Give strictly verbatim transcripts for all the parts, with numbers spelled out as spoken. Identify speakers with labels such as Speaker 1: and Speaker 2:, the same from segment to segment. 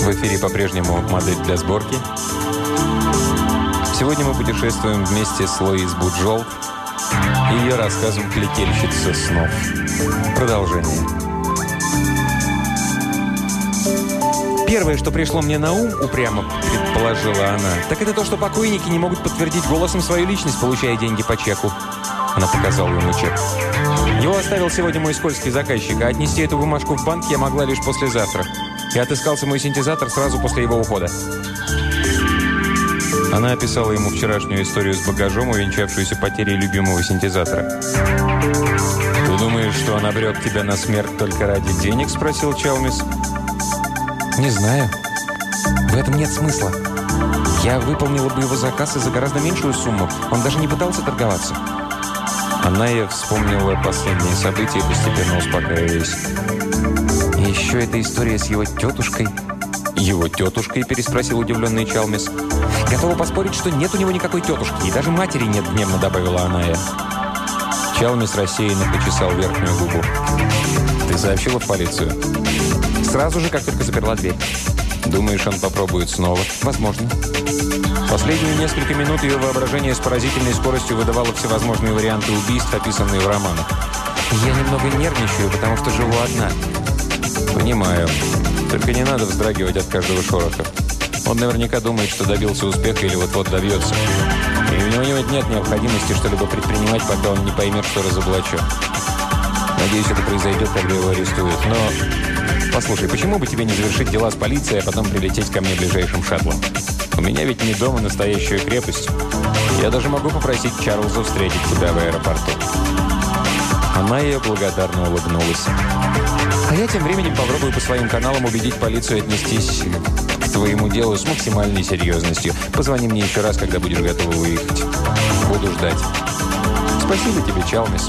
Speaker 1: В эфире по-прежнему модель для сборки. Сегодня мы путешествуем вместе с Лоис Буджолт и ее рассказом «Плетельщица снов». Продолжение. Первое, что пришло мне на ум, упрямо предположила она, так это то, что покойники не могут подтвердить голосом свою личность, получая деньги по чеку. Она показала ему чек. Его оставил сегодня мой скользкий заказчик, а отнести эту бумажку в банк я могла лишь послезавтра. И отыскался мой синтезатор сразу после его ухода. Она описала ему вчерашнюю историю с багажом, увенчавшуюся потерей любимого синтезатора. «Ты думаешь, что он обрек тебя на смерть только ради денег?» – спросил Чалмис. «Не знаю. В этом нет смысла. Я выполнила бы его заказ и за гораздо меньшую сумму. Он даже не пытался торговаться». Аная вспомнила последние события, постепенно успокаиваясь. «И еще эта история с его тетушкой». «Его тетушкой?» – переспросил удивленный Чалмис. «Готова поспорить, что нет у него никакой тетушки, и даже матери нет», – гневно добавила Аная. Чалмис рассеянно почесал верхнюю губу. «Ты сообщила в полицию?» «Сразу же, как только заперла дверь». «Думаешь, он попробует снова?» «Возможно». Последние несколько минут ее воображение с поразительной скоростью выдавало всевозможные варианты убийств, описанные в романах. «Я немного нервничаю, потому что живу одна». «Понимаю. Только не надо вздрагивать от каждого шороха. Он наверняка думает, что добился успеха или вот-вот добьется. И у него нет необходимости что-либо предпринимать, пока он не поймет, что разоблачен. Надеюсь, это произойдет, когда его арестуют. Но, послушай, почему бы тебе не завершить дела с полицией, а потом прилететь ко мне ближайшим шаттлом? У меня ведь не дом, а настоящая крепость. Я даже могу попросить Чарльза встретить тебя в аэропорту». Она ей благодарно улыбнулась. «А я тем временем попробую по своим каналам убедить полицию отнестись к твоему делу с максимальной серьезностью. Позвони мне еще раз, когда будешь готова выехать. Буду ждать». «Спасибо тебе, Чалмис».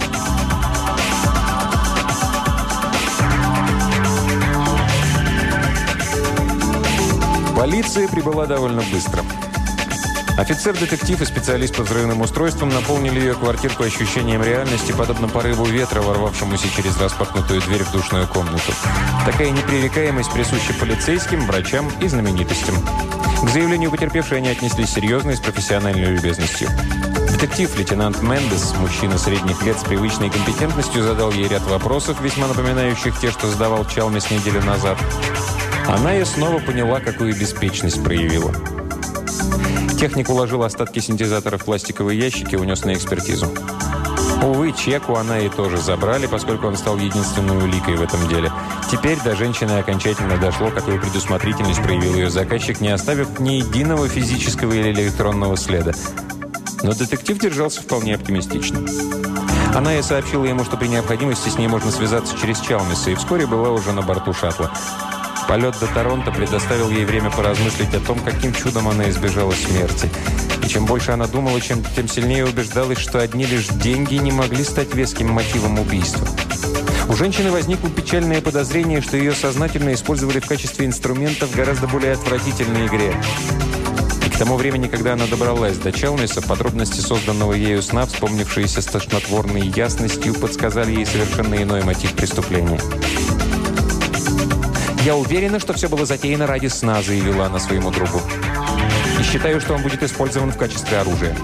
Speaker 1: Полиция прибыла довольно быстро. Офицер-детектив и специалист по взрывным устройствам наполнили ее квартирку ощущением реальности, подобно порыву ветра, ворвавшемуся через распахнутую дверь в душную комнату. Такая непререкаемость присуща полицейским, врачам и знаменитостям. К заявлению потерпевшей они отнеслись серьезно и с профессиональной любезностью. Детектив, лейтенант Мендес, мужчина средних лет с привычной компетентностью, задал ей ряд вопросов, весьма напоминающих те, что задавал Чалмис неделю назад. Она и снова поняла, какую беспечность проявила. Техник уложил остатки синтезатора в пластиковые ящики и унес на экспертизу. Увы, чек у Анаи тоже забрали, поскольку он стал единственной уликой в этом деле. Теперь до женщины окончательно дошло, какую предусмотрительность проявил ее заказчик, не оставив ни единого физического или электронного следа. Но детектив держался вполне оптимистично. Аная сообщила ему, что при необходимости с ней можно связаться через Чалмиса, и вскоре была уже на борту шаттла. Полет до Торонто предоставил ей время поразмыслить о том, каким чудом она избежала смерти. И чем больше она думала, чем, тем сильнее убеждалась, что одни лишь деньги не могли стать веским мотивом убийства. У женщины возникло печальное подозрение, что ее сознательно использовали в качестве инструмента в гораздо более отвратительной игре. И к тому времени, когда она добралась до Чалмиса, подробности созданного ею сна, вспомнившиеся с тошнотворной ясностью, подсказали ей совершенно иной мотив преступления. «Я уверена, что все было затеяно ради сна», – заявила она своему другу. «И считаю, что он будет использован в качестве оружия».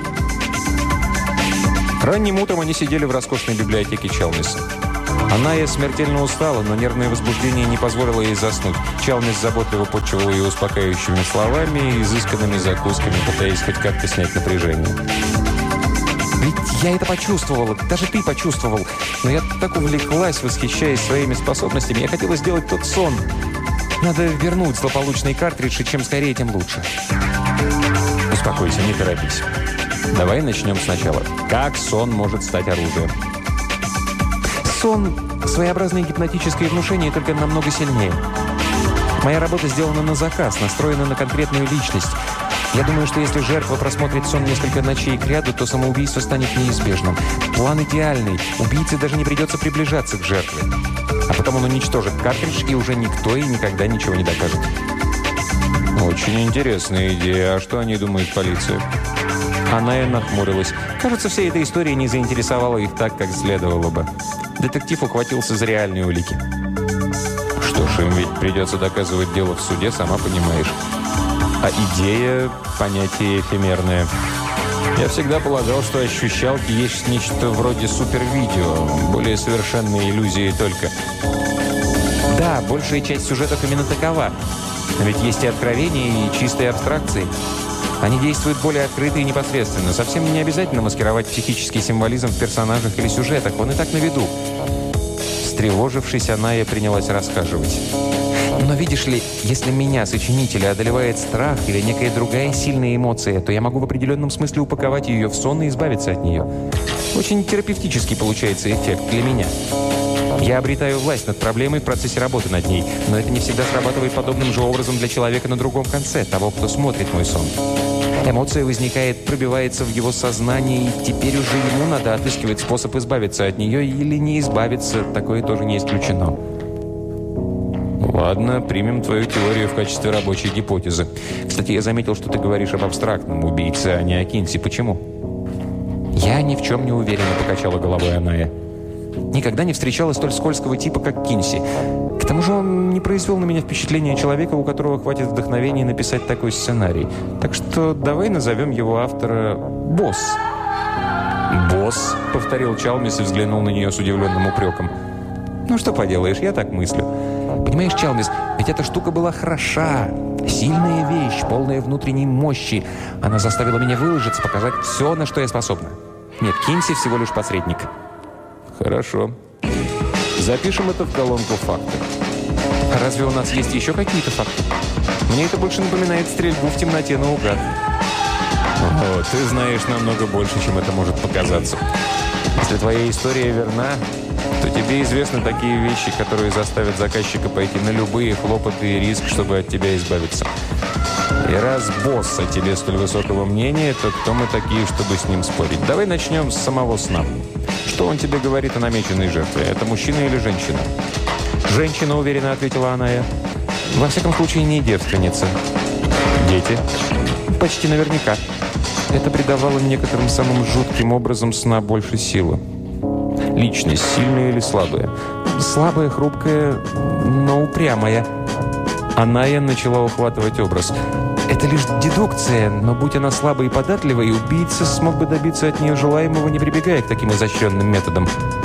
Speaker 1: Ранним утром они сидели в роскошной библиотеке Чалмиса. Аная смертельно устала, но нервное возбуждение не позволило ей заснуть. Чалмис заботливо подчивал ее успокаивающими словами и изысканными закусками, пытаясь хоть как-то снять напряжение. «Ведь я это почувствовала, даже ты почувствовал. Но я так увлеклась, восхищаясь своими способностями. Я хотела сделать тот сон. Надо вернуть злополучный картридж, и чем скорее, тем лучше». «Успокойся, не торопись. Давай начнем сначала. Как сон может стать оружием?» «Сон – своеобразное гипнотическое внушение, только намного сильнее. Моя работа сделана на заказ, настроена на конкретную личность. Я думаю, что если жертва просмотрит сон несколько ночей кряду, то самоубийство станет неизбежным. План идеальный. Убийце даже не придется приближаться к жертве. А потом он уничтожит картридж, и уже никто и никогда ничего не докажет». «Очень интересная идея. А что о ней думает полиция?» Аная нахмурилась. Кажется, вся эта история не заинтересовала их так, как следовало бы. Детектив ухватился за реальные улики. «Что ж, Им ведь придется доказывать дело в суде, сама понимаешь. А идея – понятие эфемерное. Я всегда полагал, что ощущалки есть нечто вроде супервидео, более совершенные иллюзии только. Да, большая часть сюжетов именно такова. Ведь есть и откровения, и чистые абстракции. Они действуют более открыто и непосредственно. Совсем не обязательно маскировать психический символизм в персонажах или сюжетах. Он и так на виду. Встревожившись, она и принялась рассказывать. Но видишь ли, если меня, сочинителя, одолевает страх или некая другая сильная эмоция, то я могу в определенном смысле упаковать ее в сон и избавиться от нее. Очень терапевтический получается эффект для меня. Я обретаю власть над проблемой в процессе работы над ней, но это не всегда срабатывает подобным же образом для человека на другом конце, того, кто смотрит мой сон. Эмоция возникает, пробивается в его сознание, и теперь уже ему надо отыскивать способ избавиться от нее или не избавиться, такое тоже не исключено. Ладно, примем твою теорию в качестве рабочей гипотезы. Кстати, я заметил, что ты говоришь об абстрактном убийце, а не о Кинси. Почему? Я ни в чем не уверена, покачала головой Аная. Никогда не встречала столь скользкого типа, как Кинси. К тому же он не произвел на меня впечатление человека, у которого хватит вдохновения написать такой сценарий. Так что давай назовем его автора «Босс». «Босс», — повторил Чалмис и взглянул на нее с удивленным упреком. «Ну что поделаешь, я так мыслю. Понимаешь, Чалмис, ведь эта штука была хороша. Сильная вещь, полная внутренней мощи. Она заставила меня выложиться, показать все, на что я способна. Нет, Кинси всего лишь посредник». «Хорошо. Запишем это в колонку «Факты». А разве у нас есть еще какие-то факты? Мне это больше напоминает стрельбу в темноте наугад». «О, ты знаешь намного больше, чем это может показаться. Если твоя история верна, то тебе известны такие вещи, которые заставят заказчика пойти на любые хлопоты и риск, чтобы от тебя избавиться. И раз босс о тебе столь высокого мнения, то кто мы такие, чтобы с ним спорить? Давай начнем с самого сна. Что он тебе говорит о намеченной жертве? Это мужчина или женщина?» «Женщина», — уверенно ответила она. «Во всяком случае, не девственница». «Дети?» «Почти наверняка». Это придавало некоторым самым жутким образом сна больше силы. «Личность сильная или слабая?» «Слабая, хрупкая, но упрямая». Аная начала ухватывать образ. «Это лишь дедукция, но будь она слабой и податливой, убийца смог бы добиться от нее желаемого, не прибегая к таким изощренным методам».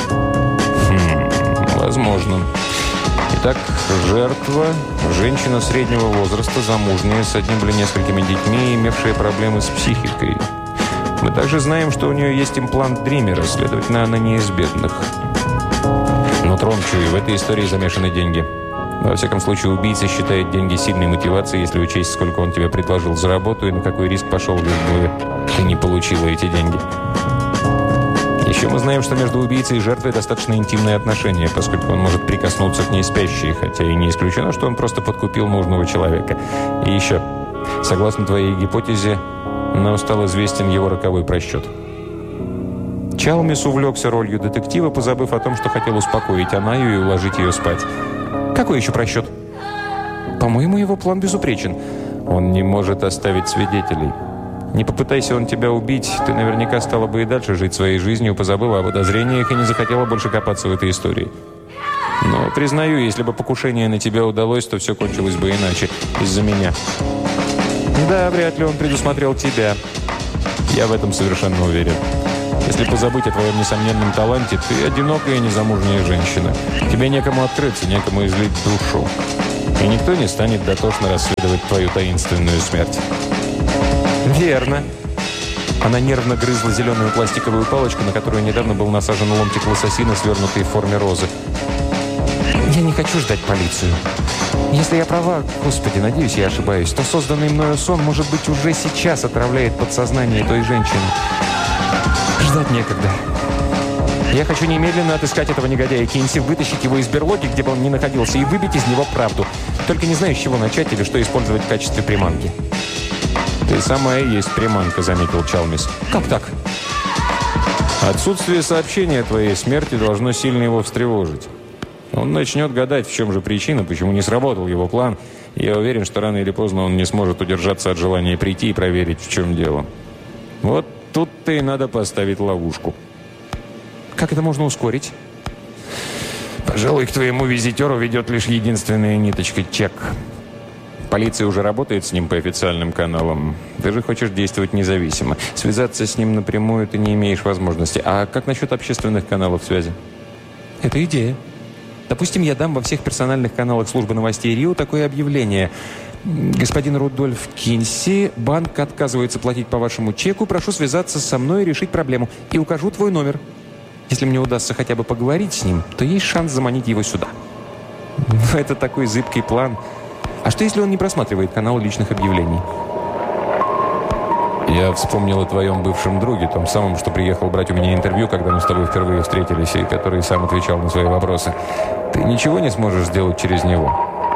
Speaker 1: «Хм, возможно. Итак, жертва – женщина среднего возраста, замужняя, с одним или несколькими детьми, имевшая проблемы с психикой. Мы также знаем, что у нее есть имплант Дримера, следовательно, она не из бедных. Но Тромчую, в этой истории замешаны деньги. Во всяком случае, убийца считает деньги сильной мотивацией, если учесть, сколько он тебе предложил за работу и на какой риск пошел, лишь бы ты не получила эти деньги. Еще мы знаем, что между убийцей и жертвой достаточно интимные отношения, поскольку он может прикоснуться к ней спящей, хотя и не исключено, что он просто подкупил нужного человека. И еще, согласно твоей гипотезе, нам стал известен его роковой просчет». Чалмис увлекся ролью детектива, позабыв о том, что хотел успокоить Анаю и уложить ее спать. «Какой еще просчет?» «По-моему, его план безупречен. Он не может оставить свидетелей. Не попытайся он тебя убить, ты наверняка стала бы и дальше жить своей жизнью, позабыла о подозрениях и не захотела больше копаться в этой истории. Но, признаю, если бы покушение на тебя удалось, то все кончилось бы иначе, из-за меня. Да, вряд ли он предусмотрел тебя. Я в этом совершенно уверен. Если позабыть о твоем несомненном таланте, ты одинокая незамужняя женщина. Тебе некому открыться, некому излить душу. И никто не станет дотошно расследовать твою таинственную смерть». «Верно». Она нервно грызла зеленую пластиковую палочку, на которую недавно был насажен ломтик лососина, свернутый в форме розы. «Я не хочу ждать полицию. Если я права, господи, надеюсь, я ошибаюсь, то созданный мною сон, может быть, уже сейчас отравляет подсознание той женщины. Ждать некогда. Я хочу немедленно отыскать этого негодяя Кинси, вытащить его из берлоги, где бы он ни находился, и выбить из него правду. Только не знаю, с чего начать или что использовать в качестве приманки». «Ты сама и есть приманка», — заметил Чалмис. «Как так?» «Отсутствие сообщения о твоей смерти должно сильно его встревожить. Он начнет гадать, в чем же причина, почему не сработал его план. И я уверен, что рано или поздно он не сможет удержаться от желания прийти и проверить, в чем дело. Вот тут-то и надо поставить ловушку». «Как это можно ускорить?» Пожалуй, к твоему визитеру ведет лишь единственная ниточка – чек. Полиция уже работает с ним по официальным каналам. Ты же хочешь действовать независимо. Связаться с ним напрямую ты не имеешь возможности. А как насчет общественных каналов связи? Это идея. Допустим, я дам во всех персональных каналах службы новостей Рио такое объявление. Господин Рудольф Кинси, банк отказывается платить по вашему чеку. Прошу связаться со мной и решить проблему. И укажу твой номер. Если мне удастся хотя бы поговорить с ним, то есть шанс заманить его сюда. Но это такой зыбкий план. А что, если он не просматривает канал личных объявлений? Я вспомнил о твоем бывшем друге, том самом, что приехал брать у меня интервью, когда мы с тобой впервые встретились, и который сам отвечал на свои вопросы. Ты ничего не сможешь сделать через него?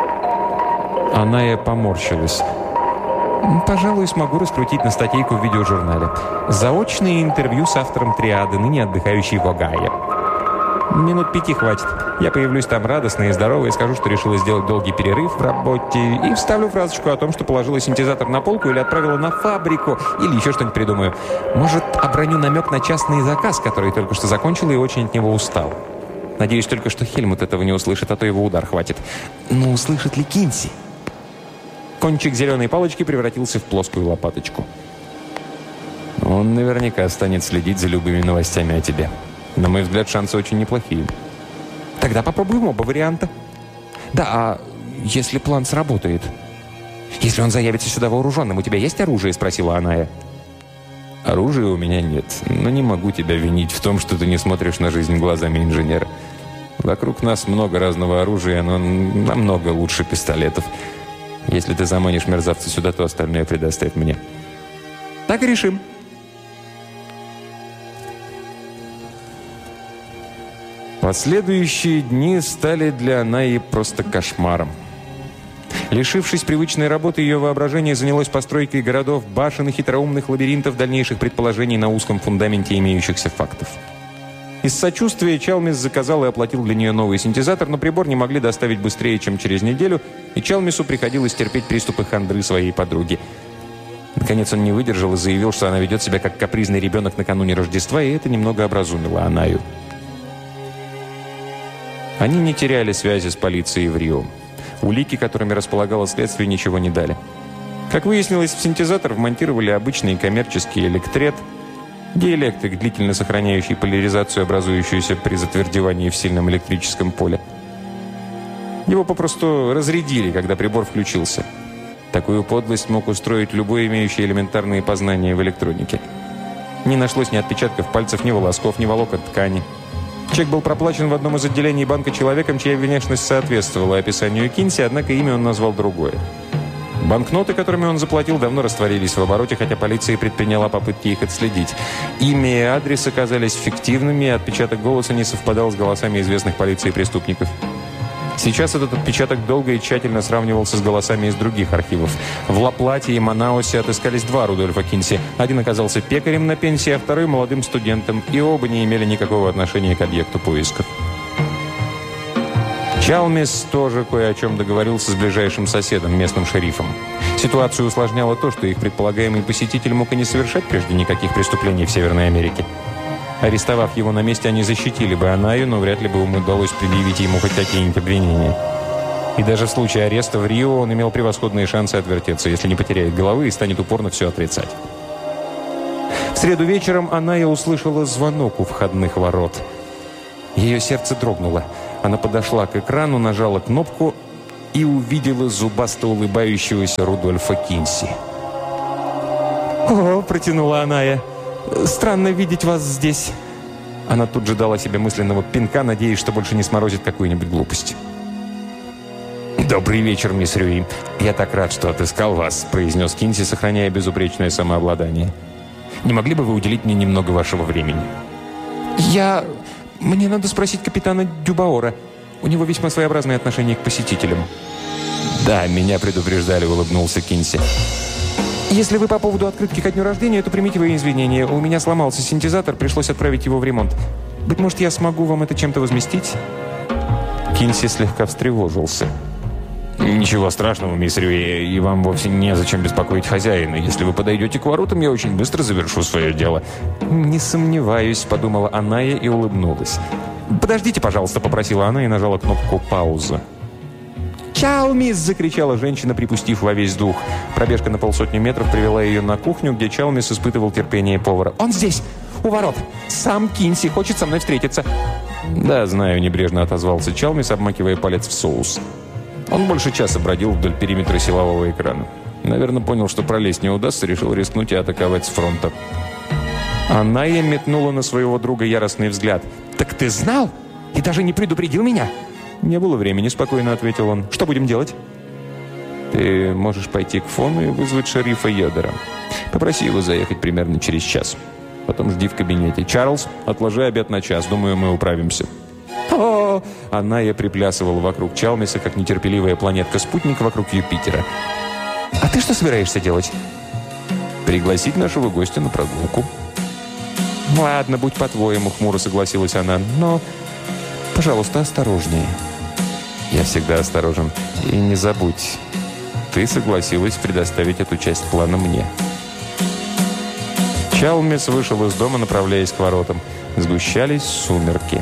Speaker 1: Аная поморщилась. Пожалуй, смогу раскрутить на статейку в видеожурнале. Заочное интервью с автором «Триады», ныне отдыхающий в Огайо. Минут пяти хватит. Я появлюсь там радостная и здоровая и скажу, что решила сделать долгий перерыв в работе. И вставлю фразочку о том, что положила синтезатор на полку или отправила на фабрику. Или еще что-нибудь придумаю. Может, оброню намек на частный заказ, который только что закончила и очень от него устал. Надеюсь только, что Хельмут этого не услышит, а то его удар хватит. Но услышит ли Кинси? Кончик зеленой палочки превратился в плоскую лопаточку. Он наверняка станет следить за любыми новостями о тебе. На мой взгляд, шансы очень неплохие. Тогда попробуем оба варианта. Да, а если план сработает? Если он заявится сюда вооруженным, у тебя есть оружие? Спросила Аная. Оружия у меня нет, но не могу тебя винить в том, что ты не смотришь на жизнь глазами инженера. Вокруг нас много разного оружия, но намного лучше пистолетов. Если ты заманишь мерзавца сюда, то остальное предоставь мне. Так и решим. Последующие дни стали для Анаи просто кошмаром. Лишившись привычной работы, ее воображение занялось постройкой городов, башен и хитроумных лабиринтов дальнейших предположений на узком фундаменте имеющихся фактов. Из сочувствия Чалмис заказал и оплатил для нее новый синтезатор, но прибор не могли доставить быстрее, чем через неделю, и Чалмису приходилось терпеть приступы хандры своей подруги. Наконец он не выдержал и заявил, что она ведет себя как капризный ребенок накануне Рождества, и это немного образумило Анаю. Они не теряли связи с полицией в Рио. Улики, которыми располагало следствие, ничего не дали. Как выяснилось, в синтезатор вмонтировали обычный коммерческий электрет, диэлектрик, длительно сохраняющий поляризацию, образующуюся при затвердевании в сильном электрическом поле. Его попросту разрядили, когда прибор включился. Такую подлость мог устроить любой имеющий элементарные познания в электронике. Не нашлось ни отпечатков пальцев, ни волосков, ни волокон ткани. Чек был проплачен в одном из отделений банка человеком, чья внешность соответствовала описанию Кинси, однако имя он назвал другое. Банкноты, которыми он заплатил, давно растворились в обороте, хотя полиция предприняла попытки их отследить. Имя и адрес оказались фиктивными, и отпечаток голоса не совпадал с голосами известных полиции преступников. Сейчас этот отпечаток долго и тщательно сравнивался с голосами из других архивов. В Ла-Плате и Манаусе отыскались два Рудольфа Кинси. Один оказался пекарем на пенсии, а второй – молодым студентом, и оба не имели никакого отношения к объекту поисков. Чалмис тоже кое о чем договорился с ближайшим соседом, местным шерифом. Ситуацию усложняло то, что их предполагаемый посетитель мог и не совершать прежде никаких преступлений в Северной Америке. Арестовав его на месте, они защитили бы Анаю, но вряд ли бы им удалось предъявить ему хоть какие-нибудь обвинения. И даже в случае ареста в Рио он имел превосходные шансы отвертеться, если не потеряет головы и станет упорно все отрицать. В среду вечером Аная услышала звонок у входных ворот. Ее сердце дрогнуло. Она подошла к экрану, нажала кнопку и увидела зубасто улыбающегося Рудольфа Кинси. «О!» – протянула Аная. «Странно видеть вас здесь». Она тут же дала себе мысленного пинка, надеясь, что больше не сморозит какую-нибудь глупость. «Добрый вечер, мисс Рюи. Я так рад, что отыскал вас», – произнес Кинси, сохраняя безупречное самообладание. «Не могли бы вы уделить мне немного вашего времени?» «Я... Мне надо спросить капитана Дюбаора. У него весьма своеобразное отношение к посетителям». «Да, меня предупреждали», – улыбнулся Кинси. «Если вы по поводу открытки ко дню рождения, то примите мои извинения. У меня сломался синтезатор, пришлось отправить его в ремонт. Быть может, я смогу вам это чем-то возместить?» Кинси слегка встревожился. «Ничего страшного, мисс Рюи, и вам вовсе незачем беспокоить хозяина. Если вы подойдете к воротам, я очень быстро завершу свое дело». «Не сомневаюсь», — подумала Аная и улыбнулась. «Подождите, пожалуйста», — попросила она и нажала кнопку «Пауза». «Чалмис!» – закричала женщина, припустив во весь дух. Пробежка на полсотни метров привела ее на кухню, где Чалмис испытывал терпение повара. «Он здесь! У ворот! Сам Кинси хочет со мной встретиться!» «Да, знаю», – небрежно отозвался Чалмис, обмакивая палец в соус. Он больше часа бродил вдоль периметра силового экрана. Наверное, понял, что пролезть не удастся, решил рискнуть и атаковать с фронта. Аная метнула на своего друга яростный взгляд. «Так ты знал? И даже не предупредил меня?» «Не было времени», – спокойно ответил он. «Что будем делать?» «Ты можешь пойти к Фону и вызвать шерифа Йодера. Попроси его заехать примерно через час. Потом жди в кабинете. Чарльз, отложи обед на час. Думаю, мы управимся». «О-о-о!» Аная приплясывала вокруг Чалмиса, как нетерпеливая планетка-спутник вокруг Юпитера. «А ты что собираешься делать?» «Пригласить нашего гостя на прогулку». «Ладно, будь по-твоему», — хмуро согласилась она. «Но, пожалуйста, осторожнее». «Я всегда осторожен. И не забудь, ты согласилась предоставить эту часть плана мне». Чалмис вышел из дома, направляясь к воротам. Сгущались сумерки.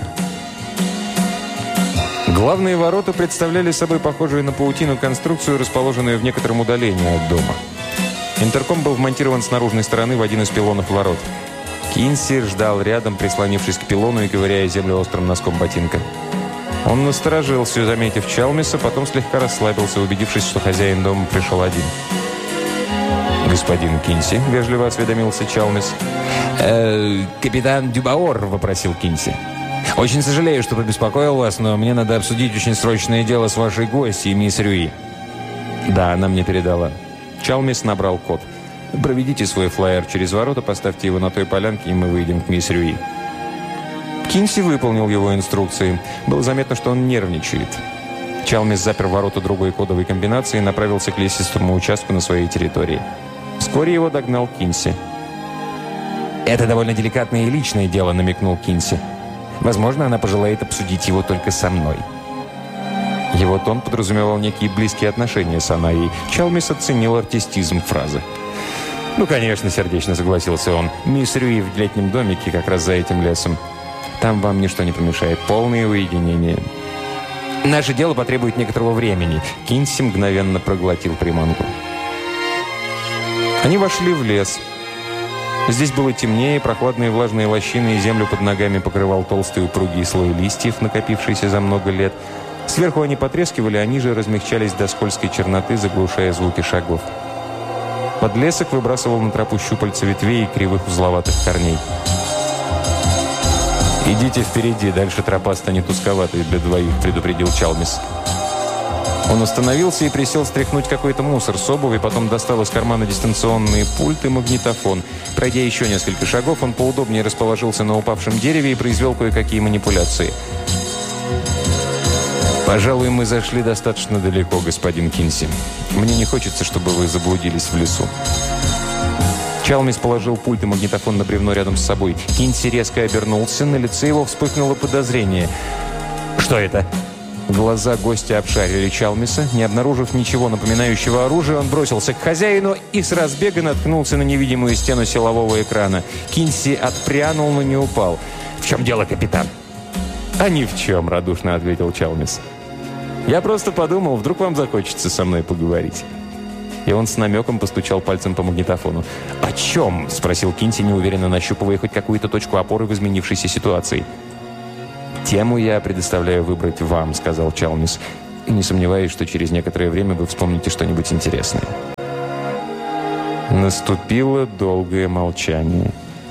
Speaker 1: Главные ворота представляли собой похожую на паутину конструкцию, расположенную в некотором удалении от дома. Интерком был вмонтирован с наружной стороны в один из пилонов ворот. Кинси ждал рядом, прислонившись к пилону и ковыряя землю острым носком ботинка. Он насторожился, заметив Чалмиса, потом слегка расслабился, убедившись, что хозяин дома пришел один. «Господин Кинси», — вежливо осведомился Чалмис. «Э, «Капитан Дюбаор», — вопросил Кинси. «Очень сожалею, что побеспокоил вас, но мне надо обсудить очень срочное дело с вашей гостьей, мисс Рюи». «Да, она мне передала». Чалмис набрал код. «Проведите свой флаер через ворота, поставьте его на той полянке, и мы выйдем к мисс Рюи». Кинси выполнил его инструкции. Было заметно, что он нервничает. Чалмис запер ворота другой кодовой комбинации и направился к лесистому участку на своей территории. Вскоре его догнал Кинси. «Это довольно деликатное и личное дело», — намекнул Кинси. «Возможно, она пожелает обсудить его только со мной». Его тон подразумевал некие близкие отношения с Анаей. Чалмис оценил артистизм фразы. «Ну, конечно», — сердечно согласился он. «Мисс Рюи в летнем домике, как раз за этим лесом. Там вам ничто не помешает. Полное уединение». «Наше дело потребует некоторого времени». Кинси мгновенно проглотил приманку. Они вошли в лес. Здесь было темнее, прохладные влажные лощины, и землю под ногами покрывал толстый упругий слой листьев, накопившийся за много лет. Сверху они потрескивали, а ниже размягчались до скользкой черноты, заглушая звуки шагов. Подлесок выбрасывал на тропу щупальца ветвей и кривых узловатых корней. «Идите впереди, дальше тропа станет узковатой для двоих», — предупредил Чалмис. Он остановился и присел стряхнуть какой-то мусор с обуви, потом достал из кармана дистанционный пульт и магнитофон. Пройдя еще несколько шагов, он поудобнее расположился на упавшем дереве и произвел кое-какие манипуляции. «Пожалуй, мы зашли достаточно далеко, господин Кинси. Мне не хочется, чтобы вы заблудились в лесу». Чалмис положил пульт и магнитофон на бревно рядом с собой. Кинси резко обернулся, на лице его вспыхнуло подозрение. «Что это?» Глаза гостя обшарили Чалмиса. Не обнаружив ничего напоминающего оружия, он бросился к хозяину и с разбега наткнулся на невидимую стену силового экрана. Кинси отпрянул, но не упал. «В чем дело, капитан?» «А ни в чем», — радушно ответил Чалмис. «Я просто подумал, вдруг вам захочется со мной поговорить». И он с намеком постучал пальцем по магнитофону. «О чем?» – спросил Кинси, неуверенно нащупывая хоть какую-то точку опоры в изменившейся ситуации. «Тему я предоставляю выбрать вам», – сказал Чалмис. «И не сомневаюсь, что через некоторое время вы вспомните что-нибудь интересное». Наступило долгое молчание.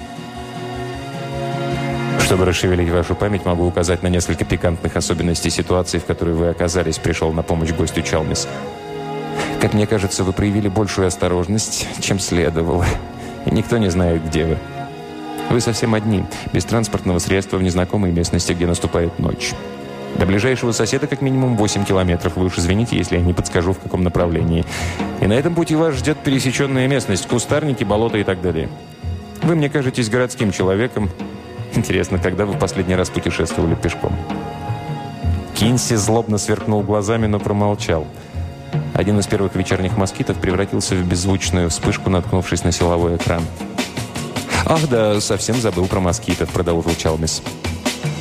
Speaker 1: «Чтобы расшевелить вашу память, могу указать на несколько пикантных особенностей ситуации, в которой вы оказались», – пришел на помощь гостю Чалмис. «Как мне кажется, вы проявили большую осторожность, чем следовало. И никто не знает, где вы. Вы совсем одни, без транспортного средства в незнакомой местности, где наступает ночь. До ближайшего соседа как минимум восемь километров. Вы уж извините, если я не подскажу, в каком направлении. И на этом пути вас ждет пересеченная местность, кустарники, болота и так далее. Вы мне кажетесь городским человеком. Интересно, когда вы в последний раз путешествовали пешком?» Кинси злобно сверкнул глазами, но промолчал. Один из первых вечерних москитов превратился в беззвучную вспышку, наткнувшись на силовой экран. «Ах да, совсем забыл про москитов», — продолжил Чалмис.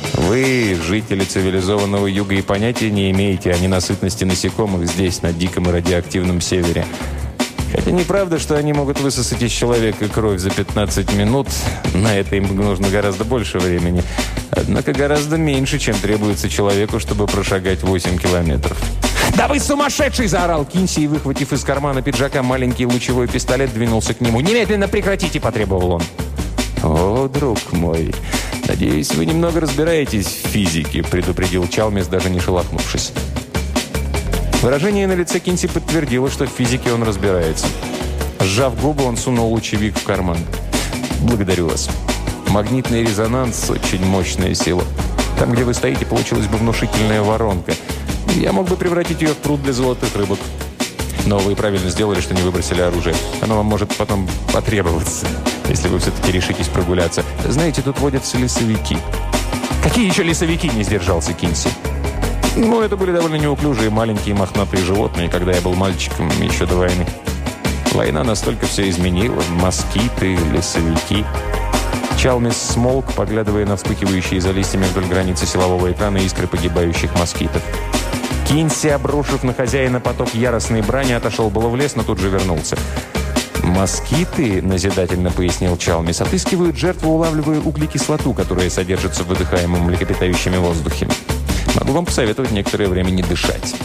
Speaker 1: Вы, жители цивилизованного юга, и понятия не имеете о ненасытности насекомых здесь, на диком и радиоактивном севере. Хотя неправда, что они могут высосать из человека кровь за пятнадцать минут. На это им нужно гораздо больше времени. Однако гораздо меньше, чем требуется человеку, чтобы прошагать восемь километров. «Да вы сумасшедший!» – заорал Кинси и, выхватив из кармана пиджака маленький лучевой пистолет, двинулся к нему. «Немедленно прекратите!» – потребовал он. «О, друг мой, надеюсь, вы немного разбираетесь в физике», – предупредил Чалмис, даже не шелохнувшись. Выражение на лице Кинси подтвердило, что в физике он разбирается. Сжав губы, он сунул лучевик в карман. «Благодарю вас. Магнитный резонанс – очень мощная сила. Там, где вы стоите, получилась бы внушительная воронка. Я мог бы превратить ее в пруд для золотых рыбок. Но вы правильно сделали, что не выбросили оружие. Оно вам может потом потребоваться, если вы все-таки решитесь прогуляться. Знаете, тут водятся лесовики». «Какие еще лесовики?» – не сдержался Кинси. Ну, это были довольно неуклюжие, маленькие, мохнатые животные, когда я был мальчиком еще до войны. Война настолько все изменила. Москиты, лесовики. Чалмис смолк, поглядывая на вспыхивающие за листьями вдоль границы силового экрана искры погибающих москитов. Кинси, обрушив на хозяина поток яростной брани, отошел было в лес, но тут же вернулся. «Москиты», — назидательно пояснил Чалмис, отыскивают жертву, улавливая углекислоту, которая содержится в выдыхаемом млекопитающими воздухе. Могу вам посоветовать некоторое время не дышать».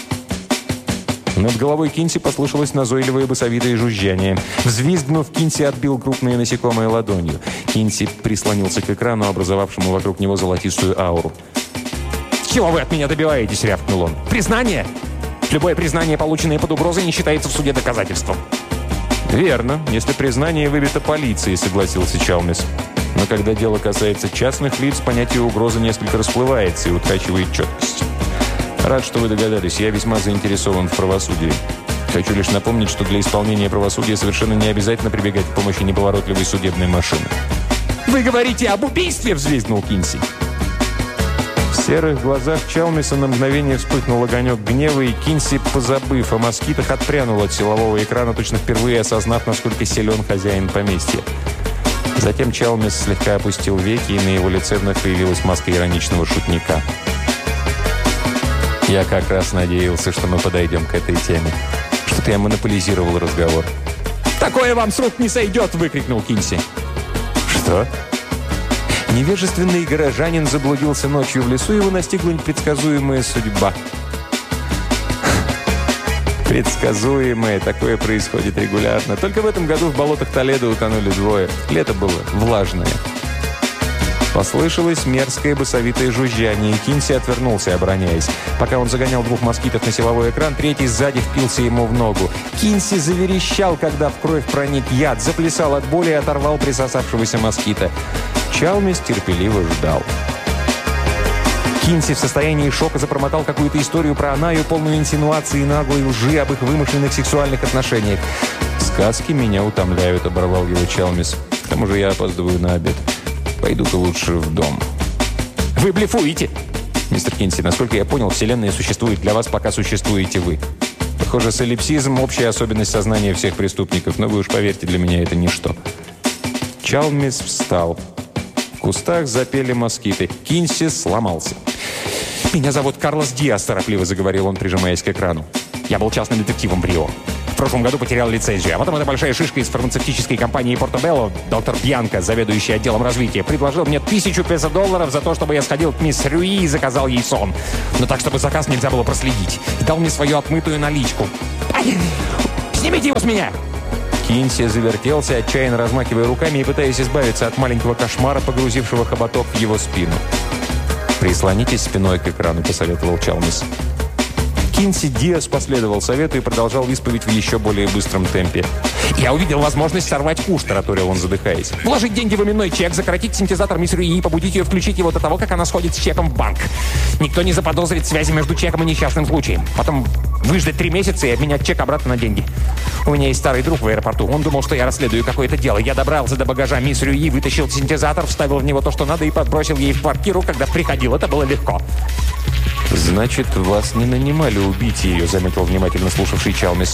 Speaker 1: Над головой Кинси послышалось назойливое басовитое жужжание. Взвизгнув, Кинси отбил крупные насекомые ладонью. Кинси прислонился к экрану, образовавшему вокруг него золотистую ауру. «Чего вы от меня добиваетесь?» — рявкнул он. «Признание? Любое признание, полученное под угрозой, не считается в суде доказательством». «Верно, если признание выбито полицией», — согласился Чалмис. «Но когда дело касается частных лиц, понятие угрозы несколько расплывается и утрачивает четкость. Рад, что вы догадались. Я весьма заинтересован в правосудии. Хочу лишь напомнить, что для исполнения правосудия совершенно не обязательно прибегать к помощи неповоротливой судебной машины». «Вы говорите об убийстве!» — взвизгнул Кинси. В серых глазах Чалмиса на мгновение вспыхнул огонек гнева, и Кинси, позабыв о москитах, отпрянул от силового экрана, точно впервые осознав, насколько силен хозяин поместья. Затем Чалмис слегка опустил веки, и на его лице вновь появилась маска ироничного шутника. «Я как раз надеялся, что мы подойдем к этой теме. Что-то я монополизировал разговор». «Такое вам с рук не сойдет!» — выкрикнул Кинси. «Что?» Невежественный горожанин заблудился ночью в лесу, его настигла непредсказуемая судьба. Предсказуемое, такое происходит регулярно. Только в этом году в болотах Толедо утонули двое. Лето было влажное. Послышалось мерзкое басовитое жужжание, и Кинси отвернулся, обороняясь. Пока он загонял двух москитов на силовой экран, третий сзади впился ему в ногу. Кинси заверещал, когда в кровь проник яд, заплясал от боли и оторвал присосавшегося москита. Чалмис терпеливо ждал. Кинси в состоянии шока запромотал какую-то историю про Анаю, полную инсинуаций и наглой лжи об их вымышленных сексуальных отношениях. «Сказки меня утомляют», — оборвал его Чалмис. «К тому же я опаздываю на обед. Пойду-ка лучше в дом». «Вы блефуете!» «Мистер Кинси, насколько я понял, Вселенная существует для вас, пока существуете вы. Похоже, солипсизм – общая особенность сознания всех преступников, но вы уж поверьте, для меня это ничто». Чалмис встал. В кустах запели москиты. Кинси сломался. «Меня зовут Карлос Диас», – торопливо заговорил он, прижимаясь к экрану. «Я был частным детективом в Рио. В прошлом году потерял лицензию. А потом эта большая шишка из фармацевтической компании Портобелло, доктор Бьянко, заведующий отделом развития, предложил мне тысячу песо долларов за то, чтобы я сходил к мисс Рюи и заказал ей сон. Но так, чтобы заказ нельзя было проследить. И дал мне свою отмытую наличку. Ай, снимите его с меня!» Кинси завертелся, отчаянно размахивая руками и пытаясь избавиться от маленького кошмара, погрузившего хоботок в его спину. «Прислонитесь спиной к экрану», — посоветовал Чалмис. Кинси Диас последовал совету и продолжал исповедь в еще более быстром темпе. «Я увидел возможность сорвать куш», — тараторил он, задыхаясь. «Вложить деньги в именной чек, закоротить синтезатор мисс Рюи и побудить ее включить его до того, как она сходит с чеком в банк. Никто не заподозрит связи между чеком и несчастным случаем. Потом выждать три месяца и обменять чек обратно на деньги. У меня есть старый друг в аэропорту. Он думал, что я расследую какое-то дело. Я добрался до багажа мисс Рюи, вытащил синтезатор, вставил в него то, что надо, и подбросил ей в квартиру, когда приходил. Это было легко». «Значит, вас не нанимали убить ее», — заметил внимательно слушавший Чалмис.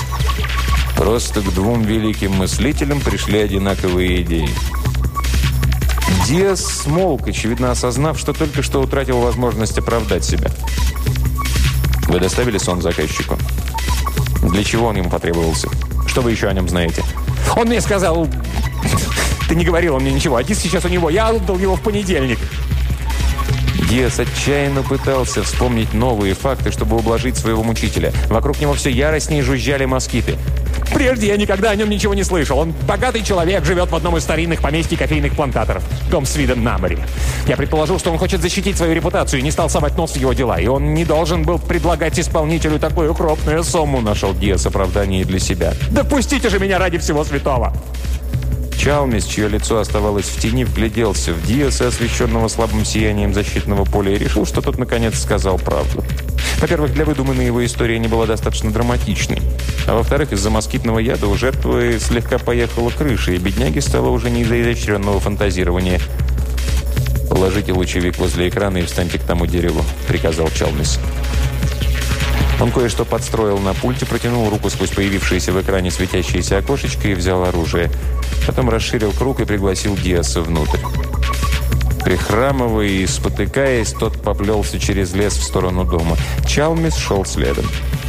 Speaker 1: «Просто к двум великим мыслителям пришли одинаковые идеи». Диас смолк, очевидно осознав, что только что утратил возможность оправдать себя. «Вы доставили сон заказчику?» «Для чего он ему потребовался? Что вы еще о нем знаете?» «Он мне сказал... Ты не говорил мне ничего. А диск сейчас у него. Я отдал его в понедельник». Диас отчаянно пытался вспомнить новые факты, чтобы ублажить своего мучителя. Вокруг него все яростнее жужжали москиты. «Прежде я никогда о нем ничего не слышал. Он богатый человек, живет в одном из старинных поместий кофейных плантаторов. Дом с видом на море. Я предположил, что он хочет защитить свою репутацию и не стал совать нос в его дела. И он не должен был предлагать исполнителю такую крупную сумму», нашел Диас оправдание для себя. «Да пустите же меня ради всего святого!» Чалмис, чье лицо оставалось в тени, вгляделся в Диаса, освещенного слабым сиянием защитного поля, и решил, что тот, наконец, сказал правду. Во-первых, для выдуманной его истории не была достаточно драматичной. А во-вторых, из-за москитного яда у жертвы слегка поехала крыша, и бедняге стало уже не из-за изощренного фантазирования. «Положите лучевик возле экрана и встаньте к тому дереву», — приказал Чалмис. Он кое-что подстроил на пульте, протянул руку сквозь появившееся в экране светящееся окошечко и взял оружие. Потом расширил круг и пригласил Диаса внутрь. Прихрамывая и спотыкаясь, тот поплелся через лес в сторону дома. Чалмис шел следом.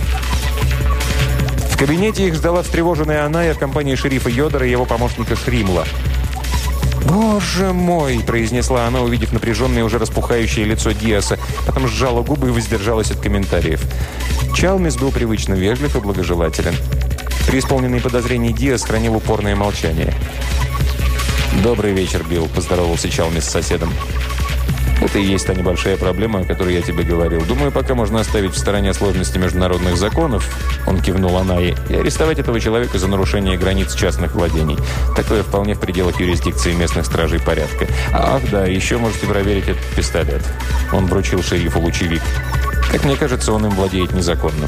Speaker 1: В кабинете их ждала встревоженная Аная в компании шерифа Йодора и его помощника Шримла. «Боже мой!» – произнесла она, увидев напряженное, уже распухающее лицо Диаса. Потом сжала губы и воздержалась от комментариев. Чалмис был привычно вежлив и благожелателен. При исполненной подозрении Диас хранил упорное молчание. «Добрый вечер, Билл», – поздоровался Чалмис с соседом. «Это и есть та небольшая проблема, о которой я тебе говорил. Думаю, пока можно оставить в стороне сложности международных законов», – он кивнул Анае, – «и арестовать этого человека за нарушение границ частных владений. Такое вполне в пределах юрисдикции местных стражей порядка. Ах, да, еще можете проверить этот пистолет». Он вручил шерифу лучевик. «Как мне кажется, он им владеет незаконно».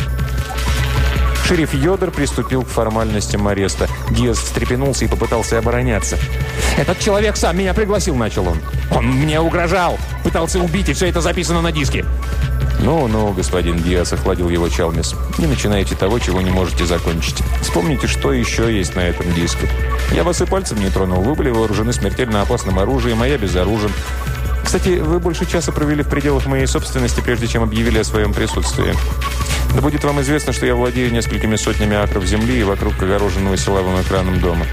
Speaker 1: Шериф Йодор приступил к формальностям ареста. Диас встрепенулся и попытался обороняться. «Этот человек сам меня пригласил», — начал он. «Он мне угрожал, пытался убить, и все это записано на диске». «Ну-ну, господин Диас», — охладил его Чалмис. «Не начинайте того, чего не можете закончить. Вспомните, что еще есть на этом диске. Я вас и пальцем не тронул. Вы были вооружены смертельно опасным оружием, а я безоружен. Кстати, вы больше часа провели в пределах моей собственности, прежде чем объявили о своем присутствии. Да будет вам известно, что я владею несколькими сотнями акров земли и вокруг огороженного силовым экраном дома».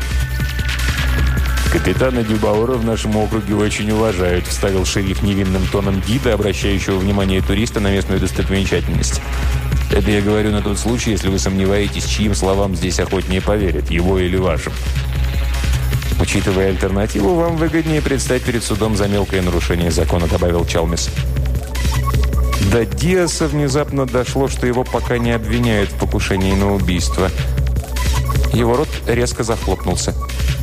Speaker 1: «Капитана Дюбаура в нашем округе очень уважают», – вставил шериф невинным тоном гида, обращающего внимание туриста на местную достопримечательность. «Это я говорю на тот случай, если вы сомневаетесь, чьим словам здесь охотнее поверят, его или вашим. Учитывая альтернативу, вам выгоднее предстать перед судом за мелкое нарушение закона», – добавил Чалмис. До Диаса внезапно дошло, что его пока не обвиняют в покушении на убийство. Его рот резко захлопнулся.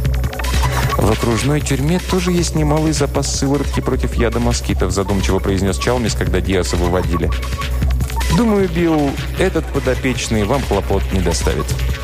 Speaker 1: «В окружной тюрьме тоже есть немалый запас сыворотки против яда москитов», задумчиво произнес Чалмис, когда Диаса выводили. «Думаю, Билл, этот подопечный вам хлопот не доставит».